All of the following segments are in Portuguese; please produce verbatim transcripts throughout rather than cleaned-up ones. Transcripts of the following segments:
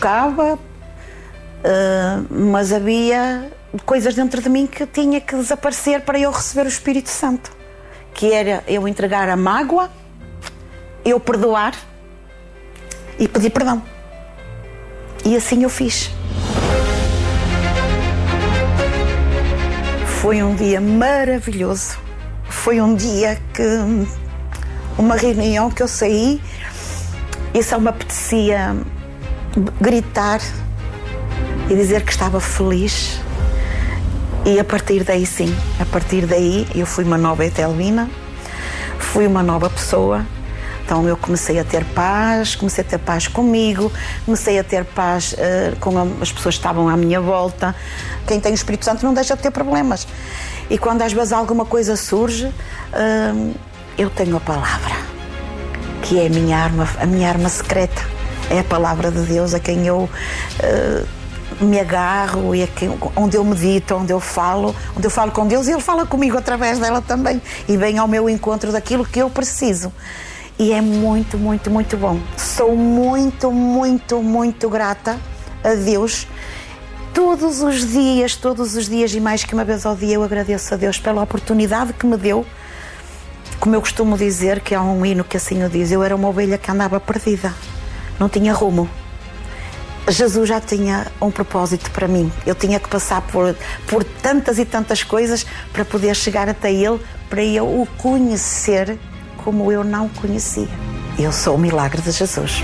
Tocava, uh, mas havia coisas dentro de mim que tinha que desaparecer para eu receber o Espírito Santo, que era eu entregar a mágoa, eu perdoar e pedir perdão. E assim eu fiz. Foi um dia maravilhoso. Foi um dia que... Uma reunião que eu saí e só me apetecia gritar e dizer que estava feliz. E a partir daí, sim, a partir daí eu fui uma nova Etelvina, fui uma nova pessoa. Então eu comecei a ter paz, comecei a ter paz comigo, comecei a ter paz uh, com a, as pessoas que estavam à minha volta. Quem tem o Espírito Santo não deixa de ter problemas. E quando às vezes alguma coisa surge, uh, eu tenho a palavra, que é a minha arma, a minha arma secreta. É a palavra de Deus a quem eu uh, me agarro e a quem, onde eu medito, onde eu falo, onde eu falo com Deus e Ele fala comigo através dela também. E vem ao meu encontro daquilo que eu preciso. E é muito, muito, muito bom. Sou muito, muito, muito grata a Deus. Todos os dias, todos os dias e mais que uma vez ao dia eu agradeço a Deus pela oportunidade que me deu. Como eu costumo dizer, que há um hino que assim o diz, eu era uma ovelha que andava perdida, não tinha rumo. Jesus já tinha um propósito para mim. Eu tinha que passar por, por tantas e tantas coisas para poder chegar até Ele, para eu o conhecer como eu não conhecia. Eu sou o milagre de Jesus.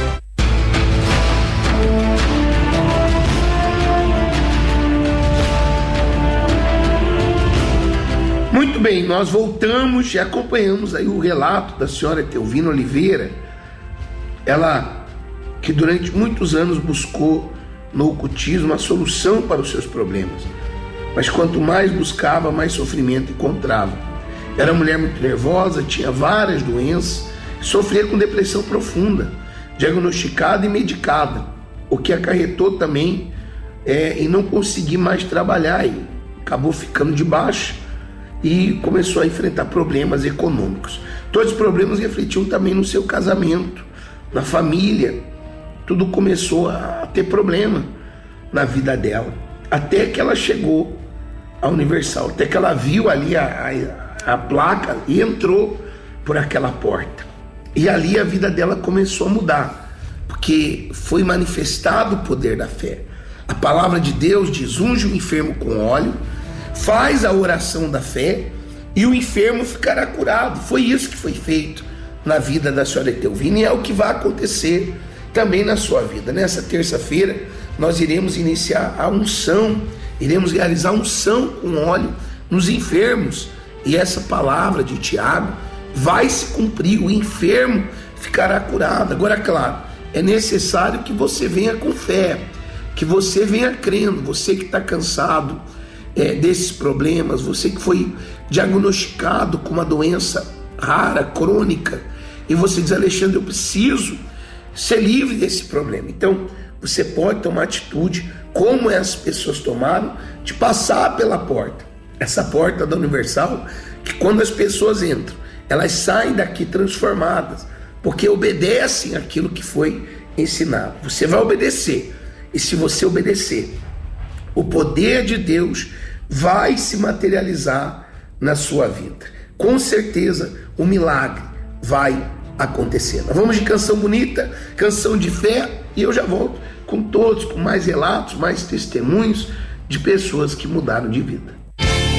Muito bem, nós voltamos e acompanhamos aí o relato da senhora Etelvina Oliveira. Ela que durante muitos anos buscou no ocultismo a solução para os seus problemas. Mas quanto mais buscava, mais sofrimento encontrava. Era uma mulher muito nervosa, tinha várias doenças, sofria com depressão profunda, diagnosticada e medicada, o que acarretou também é, em não conseguir mais trabalhar e acabou ficando de baixo e começou a enfrentar problemas econômicos. Todos os problemas refletiam também no seu casamento, na família. Tudo começou a ter problema na vida dela, até que ela chegou à Universal, até que ela viu ali a, a, a placa e entrou por aquela porta. E ali a vida dela começou a mudar, porque foi manifestado o poder da fé. A palavra de Deus diz: unge o enfermo com óleo, faz a oração da fé e o enfermo ficará curado. Foi isso que foi feito na vida da senhora Etelvina e é o que vai acontecer também na sua vida. Nessa terça-feira nós iremos iniciar a unção, iremos realizar a unção com óleo nos enfermos, e essa palavra de Tiago vai se cumprir, o enfermo ficará curado. Agora, claro, é necessário que você venha com fé, que você venha crendo, você que está cansado é, desses problemas, você que foi diagnosticado com uma doença rara, crônica, e você diz: Alexandre, eu preciso ser livre desse problema. Então você pode tomar atitude, como essas pessoas tomaram, de passar pela porta, essa porta da Universal, que quando as pessoas entram, elas saem daqui transformadas, porque obedecem aquilo que foi ensinado. Você vai obedecer, e se você obedecer, o poder de Deus vai se materializar na sua vida. Com certeza o milagre vai acontecer. Nós vamos de canção bonita, canção de fé, e eu já volto com todos, com mais relatos, mais testemunhos de pessoas que mudaram de vida.